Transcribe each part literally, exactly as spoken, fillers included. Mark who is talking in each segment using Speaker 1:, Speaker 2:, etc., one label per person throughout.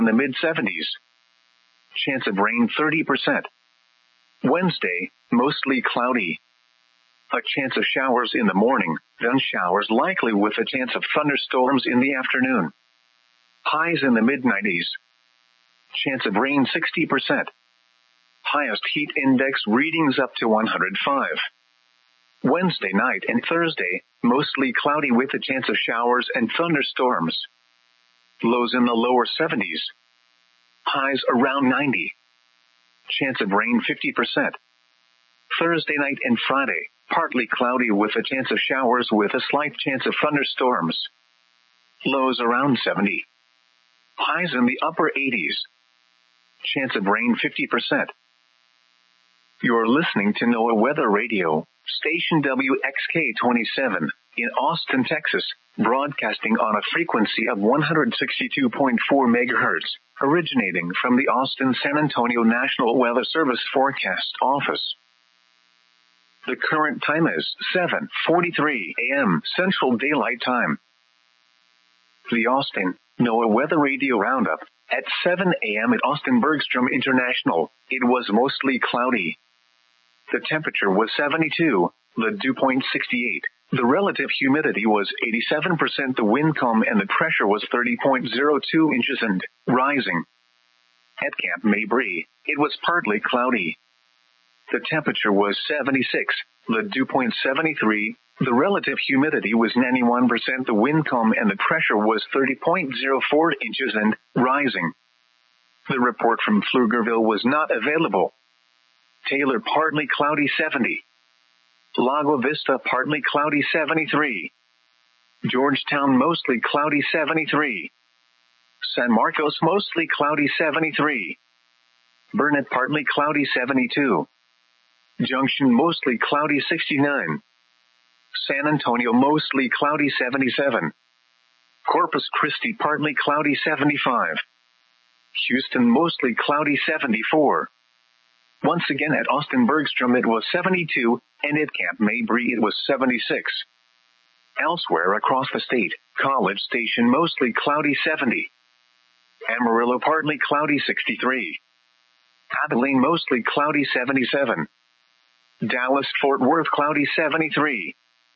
Speaker 1: in the mid seventies. Chance of rain thirty percent. Wednesday, mostly cloudy. A chance of showers in the morning, then showers likely with a chance of thunderstorms in the afternoon. Highs in the mid nineties. Chance of rain sixty percent. Highest heat index readings up to one hundred five. Wednesday night and Thursday, mostly cloudy with a chance of showers and thunderstorms. Lows in the lower seventies. Highs around ninety. Chance of rain fifty percent. Thursday night and Friday, partly cloudy with a chance of showers with a slight chance of thunderstorms. Lows around seventy. Highs in the upper eighties. Chance of rain fifty percent. You're listening to NOAA Weather Radio, station W X K twenty-seven, in Austin, Texas, broadcasting on a frequency of one hundred sixty-two point four megahertz, originating from the Austin-San Antonio National Weather Service Forecast Office. The current time is seven forty-three a.m. Central Daylight Time. The Austin NOAA Weather Radio Roundup. At seven a.m. at Austin Bergstrom International, it was mostly cloudy. The temperature was seventy-two, the dew point sixty-eight, the relative humidity was eighty-seven percent, the wind calm and the pressure was thirty point zero two inches and rising. At Camp Mabry, it was partly cloudy. The temperature was seventy-six, the dew point seventy-three, the relative humidity was ninety-one percent, the wind calm and the pressure was thirty point zero four inches and rising. The report from Pflugerville was not available. Taylor partly cloudy seventy. Lago Vista partly cloudy seventy-three. Georgetown mostly cloudy seventy-three. San Marcos mostly cloudy seventy-three. Burnett partly cloudy seventy-two. Junction mostly cloudy sixty-nine. San Antonio mostly cloudy seventy-seven. Corpus Christi partly cloudy seventy-five. Houston mostly cloudy seventy-four. Once again at Austin Bergstrom it was seventy-two, and at Camp Mabry it was seventy-six. Elsewhere across the state, College Station mostly cloudy seventy. Amarillo partly cloudy sixty-three. Abilene mostly cloudy seventy-seven. Dallas-Fort Worth cloudy seventy-three.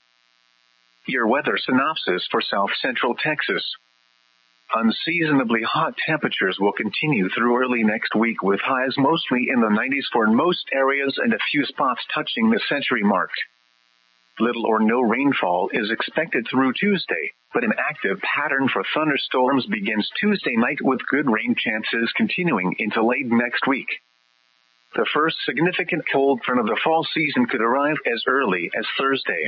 Speaker 1: Your weather synopsis for South Central Texas. Unseasonably hot temperatures will continue through early next week with highs mostly in the nineties for most areas and a few spots touching the century mark. Little or no rainfall is expected through Tuesday, but an active pattern for thunderstorms begins Tuesday night with good rain chances continuing into late next week. The first significant cold front of the fall season could arrive as early as Thursday.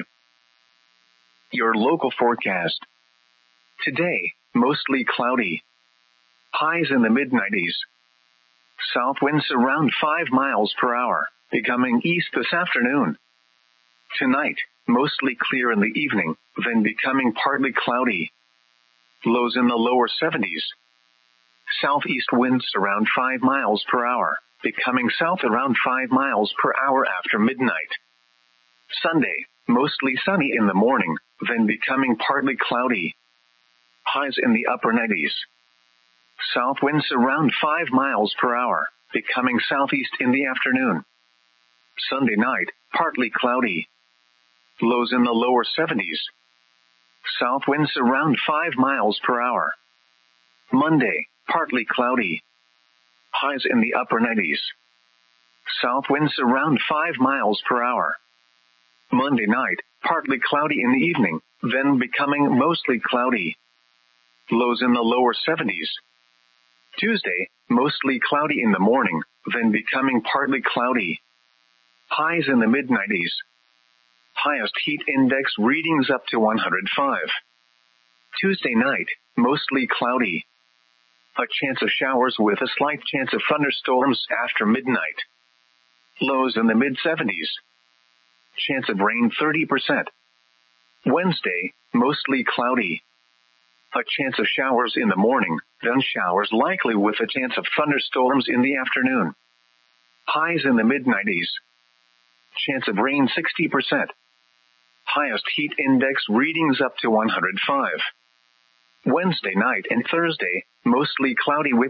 Speaker 1: Your local forecast. Today, mostly cloudy. Highs in the mid nineties. South winds around five miles per hour, becoming east this afternoon. Tonight, mostly clear in the evening, then becoming partly cloudy. Lows in the lower seventies. Southeast winds around five miles per hour, becoming south around five miles per hour after midnight. Sunday, mostly sunny in the morning, then becoming partly cloudy. Highs in the upper nineties. South winds around five miles per hour, becoming southeast in the afternoon. Sunday night, partly cloudy. Lows in the lower seventies. South winds around five miles per hour. Monday, partly cloudy. Highs in the upper nineties. South winds around five miles per hour. Monday night, partly cloudy in the evening, then becoming mostly cloudy. Lows in the lower seventies. Tuesday, mostly cloudy in the morning, then becoming partly cloudy. Highs in the mid nineties. Highest heat index readings up to one hundred five. Tuesday night, mostly cloudy. A chance of showers with a slight chance of thunderstorms after midnight. Lows in the mid seventies. Chance of rain thirty percent. Wednesday, mostly cloudy. A chance of showers in the morning, then showers likely with a chance of thunderstorms in the afternoon. Highs in the mid nineties. Chance of rain sixty percent. Highest heat index readings up to one hundred five. Wednesday night and Thursday, mostly cloudy with